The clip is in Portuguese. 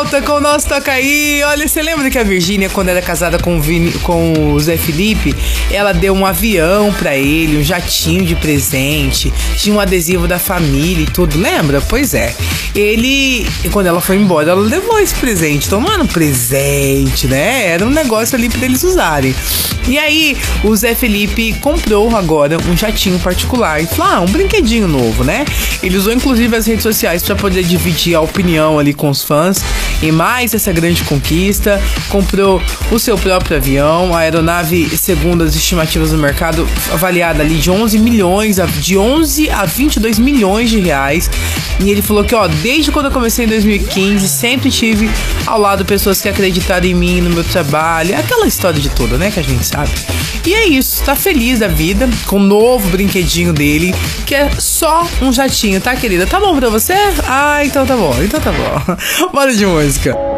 volta com o nosso Toca Aí. Olha, você lembra que a Virgínia, quando era casada com o Zé Felipe, ela deu um avião pra ele, um jatinho de presente, tinha um adesivo da família e tudo, lembra? Pois é. Ele, quando ela foi embora, ela levou esse presente. Então não era um presente, né? Era um negócio ali pra eles usarem. E aí, o Zé Felipe comprou agora um jatinho particular. E falou, um brinquedinho novo, né? Ele usou inclusive as redes sociais pra poder dividir a opinião ali com os fãs. E mais essa grande conquista, comprou o seu próprio avião, a aeronave, segundo as estimativas do mercado, avaliada ali de 11 a 22 milhões de reais. E ele falou que, desde quando eu comecei em 2015, sempre tive ao lado pessoas que acreditaram em mim, no meu trabalho, aquela história de toda, né, que a gente sabe. E é isso, tá feliz da vida com o novo brinquedinho dele, que é só um jatinho, tá, querida? Tá bom pra você? Então tá bom. Bora de música.